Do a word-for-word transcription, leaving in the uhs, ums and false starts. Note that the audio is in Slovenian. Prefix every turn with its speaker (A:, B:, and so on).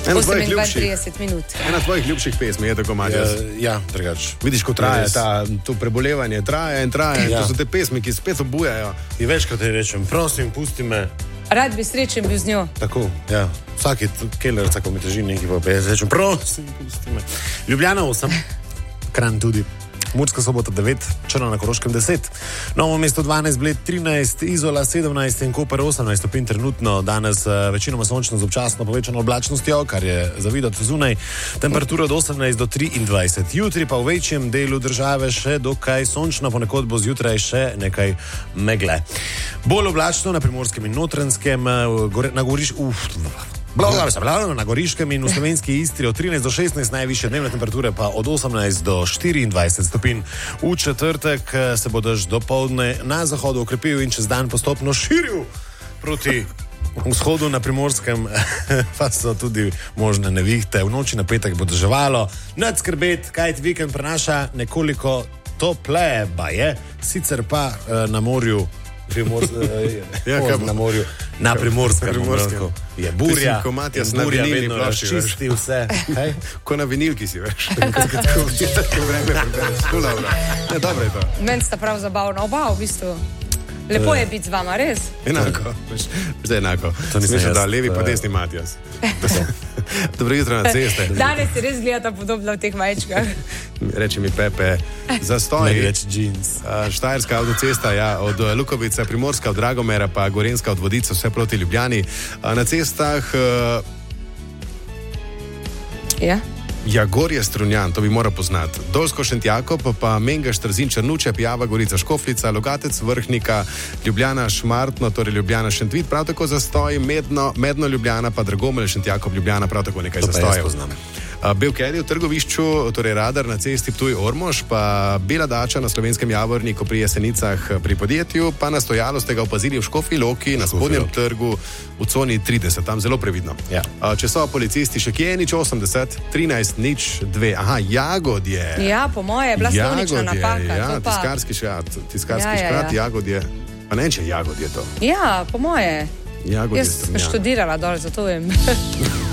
A: osemintrideset minut.
B: Ena tvojih ljubših pesmi je tako, Matjaž.
C: Ja, ja drugač.
B: Vidiš, ko traja ta, to prebolevanje, traja in traja.
C: Ja.
B: To so te pesmi, ki spet obujajo.
C: In večkrat ti rečem, prosim, pusti me.
A: Rad bi srečen bil z njo.
C: Tako, ja. Vsaki kelerica, ko mi teži nekaj, pa jaz rečem, prosim, pusti me. Ljubljana osem, Kranj tudi. Murska Sobota devet, Črna na Koroškem deset, Novo mesto dvanajst, Bled trinajst, Izola sedemnajst in Koper osemnajst stopinj trenutno. Danes večinoma sončno z občasno povečano oblačnostjo, kar je za videti zunaj. Temperatura od osemnajst do triindvajset. Jutri pa v večjem delu države še dokaj sončno, ponekod bo zjutraj še nekaj megle. Bolj oblačno na Primorskem in Notranjskem, na Goriškem, uf, Blago, blago, na Goriškem in v slovenski Istri od trinajst do šestnajst, najvišje dnevne temperature pa od osemnajst do štiriindvajset stopinj. V četrtek se bo dež dopoldne na zahodu okrepil in čez dan postopno širil proti vzhodu. Na Primorskem pa so tudi možne nevihte. V noči na petek bo deževalo. Nad skrbet, kaj ti vikend prenaša nekoliko tople, ba je, sicer pa na morju Primors, ja, na morju, na Primorskem, Primorskem. Je burja,
B: ko Matjaž
C: na
B: vinilni
C: vedno
B: plošči,
C: razčisti vse. Hej?
B: Ko na vinilki si, veš. Tako vreme prebereš. No, dobro. Ja, dobro je to.
A: Meni sta prav zabavna oba, v bistvu. Lepo je biti z vama, res?
B: Enako, veš, zdaj enako. Smišljam, da levi pa desni Matjaž. Dobro jutro na ceste.
A: Danes se res gledata podobno v teh majčkah.
B: Reči mi Pepe, zastoj.
C: Največ džins.
B: Štajerska avtocesta, ja, od Lukovice, Primorska, od Dragomera, pa Gorenjska od Vodice, vse proti Ljubljani. Na cestah...
A: Ja?
B: Jagorje Strunjan, to bi moral poznati. Dolsko Šentjakob, pa Mengaš, Trzin, Črnuče, Pijava, Gorica, Škofljica, Logatec, Vrhnika, Ljubljana, Šmartno, torej Ljubljana, Šentvid, prav tako zastoj, Medno, Medno Ljubljana, pa Dragomel, Šentjakob, Ljubljana, prav tako nekaj zastojev. Belkedi v Trgovišču, torej Radar na cesti Ptuj-Ormož, pa Bela dača na Slovenskem Javorniku pri Jesenicah pri podjetju, pa na stojalo ste ga opazili v Škofji Loki na spodnjem trgu v coni trideset, tam zelo previdno.
C: Ja.
B: Če so policisti še kje, nič osemdeset, trinajst, nič dve. Aha, Jagodje.
A: Ja, po moje je bila slovnična napaka.
B: Ja,
A: pa...
B: tiskarski škrat, tiskarski
A: ja, ja,
B: škrat,
A: ja.
B: Jagodje. Pa ne, če Jagodje to.
A: Ja, po moje.
B: Jagodje
A: Jaz sem študirala dol, zato vem.